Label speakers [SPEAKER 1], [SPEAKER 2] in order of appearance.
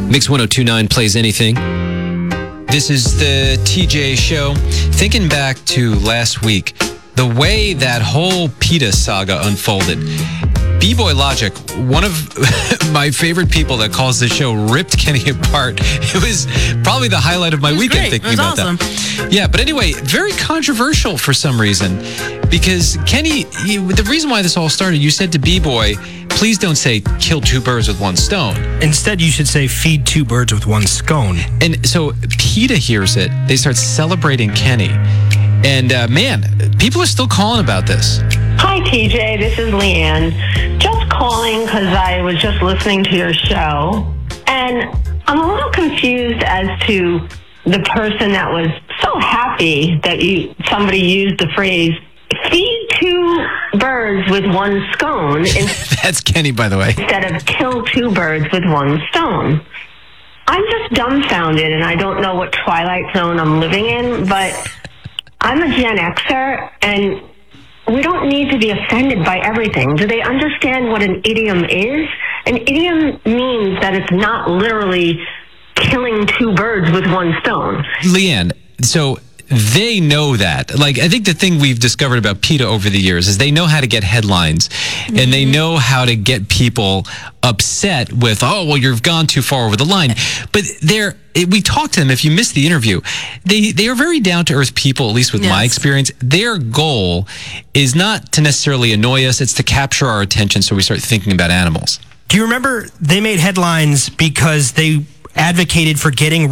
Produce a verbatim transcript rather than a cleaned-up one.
[SPEAKER 1] Mix one oh two point nine plays anything. This is the T J Show. Thinking back to last week, the way that whole PETA saga unfolded. B-Boy Logic, one of my favorite people that calls the show, ripped Kenny apart. It was probably the highlight of my weekend
[SPEAKER 2] great.
[SPEAKER 1] thinking
[SPEAKER 2] it was
[SPEAKER 1] about
[SPEAKER 2] awesome.
[SPEAKER 1] that. Yeah, but anyway, very controversial for some reason. Because Kenny, you, the reason why this all started, you said to B-Boy, please don't say kill two birds with one stone.
[SPEAKER 3] Instead, you should say feed two birds with one scone.
[SPEAKER 1] And so PETA hears it. They start celebrating Kenny. And uh, man, people are still calling about this.
[SPEAKER 4] Hi, T J. This is Leanne. Just calling because I was just listening to your show. And I'm a little confused as to the person that was so happy that you somebody used the phrase, feed two birds with one scone.
[SPEAKER 1] That's Kenny, by the way.
[SPEAKER 4] Instead of kill two birds with one stone. I'm just dumbfounded, and I don't know what twilight zone I'm living in, but I'm a Gen Xer, and we don't need to be offended by everything. Do they understand what an idiom is? An idiom means that it's not literally killing two birds with one stone.
[SPEAKER 1] Leanne, so they know that. Like, I think the thing we've discovered about PETA over the years is they know how to get headlines, mm-hmm. and they know how to get people upset with, oh, well, you've gone too far over the line. But they're, we talked to them, if you missed the interview, they, they are very down-to-earth people, at least with yes. my experience. Their goal is not to necessarily annoy us, it's to capture our attention so we start thinking about animals.
[SPEAKER 3] Do you remember they made headlines because they advocated for getting